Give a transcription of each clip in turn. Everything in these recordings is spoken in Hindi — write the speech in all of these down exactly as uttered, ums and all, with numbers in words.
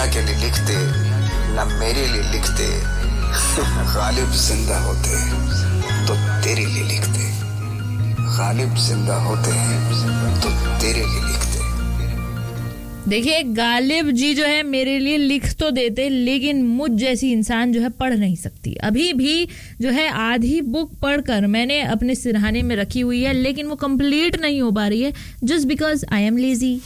दुनिया के लिए लिखते ना मेरे लिए लिखते, गालिब जिंदा होते तो तेरे लिए लिखते, गालिब जिंदा होते तो तेरे लिए लिखते। देखिए, गालिब जी जो है मेरे लिए लिख तो देते, लेकिन मुझ जैसी इंसान जो है पढ़ नहीं सकती। अभी भी जो है आधी बुक पढ़कर मैंने अपने सिरहाने में रखी हुई है, लेकिन वो कंप्लीट नहीं हो पा रही है, just because I am lazy.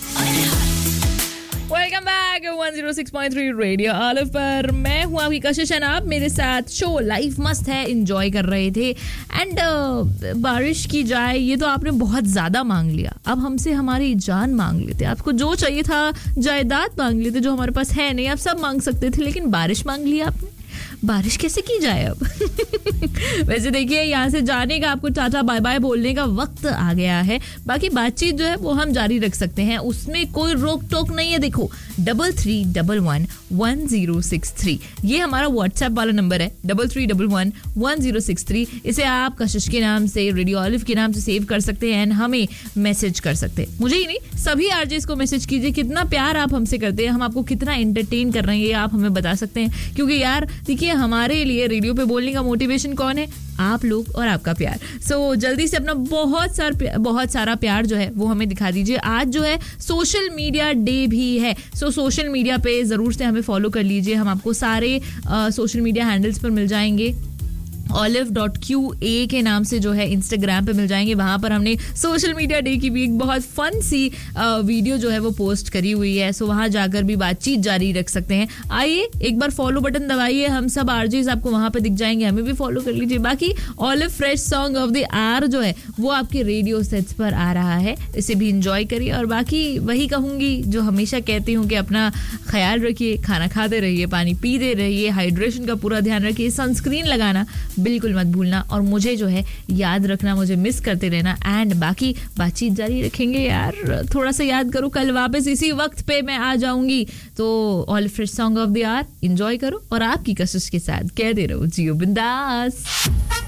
Welcome back one oh six point three radio olive पर। मैं हूँ आपकी कशिश, आप मेरे साथ शो लाइफ मस्त है एंजॉय कर रहे थे। एंड uh, बारिश की जाए ये तो आपने बहुत ज़्यादा मांग लिया, अब हमसे हमारी जान मांग लेते। आपको जो चाहिए था जायदाद मांग लेते, जो हमारे पास है नहीं, आप सब मांग सकते थे, लेकिन बारिश मांग लिया आपने। बारिश कैसे की जाए अब? वैसे देखिए, यहाँ से जाने का, आपको टाटा बाय बाय बोलने का वक्त आ गया है। बाकी बातचीत जो है वो हम जारी रख सकते हैं, उसमें कोई रोक टोक नहीं है। देखो, double three double one one zero six three ये हमारा व्हाट्सएप वाला नंबर है, double three double one one zero six three. इसे आप कशिश के नाम से, रेडियो ऑलिव के नाम से सेव कर सकते हैं एंड हमें मैसेज कर सकते हैं। मुझे ही नहीं, सभी आरजेस को मैसेज कीजिए, कितना प्यार आप हमसे करते हैं, हम आपको कितना एंटरटेन कर रहे हैं ये आप हमें बता सकते हैं। क्योंकि यार देखिए, हमारे लिए रेडियो पे बोलने का मोटिवेशन कौन है? आप लोग और आपका प्यार। सो so, जल्दी से अपना बहुत सारा बहुत सारा प्यार जो है वो हमें दिखा दीजिए। आज जो है सोशल मीडिया डे भी है, सो so, सोशल मीडिया पे ज़रूर से हमें फॉलो कर लीजिए। हम आपको सारे सोशल मीडिया हैंडल्स पर मिल जाएंगे। ऑलिव डॉट क्यू ए के नाम से जो है इंस्टाग्राम पे मिल जाएंगे। वहाँ पर हमने सोशल मीडिया डे की भी एक बहुत फन सी वीडियो जो है वो पोस्ट करी हुई है, सो वहाँ जाकर भी बातचीत जारी रख सकते हैं। आइए एक बार फॉलो बटन दबाइए, हम सब आरजेस आपको वहाँ पे दिख जाएंगे, हमें भी फॉलो कर लीजिए। बाकी olive fresh song of the our जो है वो आपके रेडियो सेट्स पर आ रहा है, इसे भी इंजॉय करिए। और बाकी वही कहूँगी जो हमेशा कहती हूँ कि अपना ख्याल रखिए, खाना खाते रहिए, पानी पीते रहिए, हाइड्रेशन का पूरा ध्यान रखिए, सनस्क्रीन लगाना बिल्कुल मत भूलना, और मुझे जो है याद रखना, मुझे मिस करते रहना। एंड बाकी बातचीत जारी रखेंगे यार, थोड़ा सा याद करो, कल वापस इसी वक्त पे मैं आ जाऊंगी। तो all fresh song of the our enjoy करो और आपकी कशिश के साथ कहते रहो जियो बिंदास।